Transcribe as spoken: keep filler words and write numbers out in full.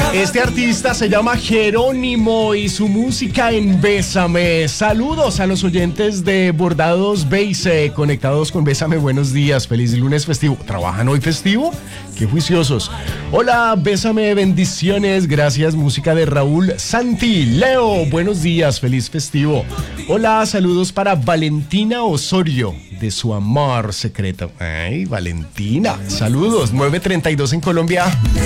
Este artista se llama Jerónimo y su música en Bésame. Saludos a los oyentes de Bordados Base, conectados con Bésame. Buenos días, feliz lunes festivo. ¿Trabajan hoy festivo? ¡Qué juiciosos! Hola, Bésame, bendiciones. Gracias, música de Raúl Santi. Leo, buenos días, feliz festivo. Hola, saludos para Valentina Osorio, de su amor secreto. Ay, Valentina, saludos. nueve treinta y dos en Colombia.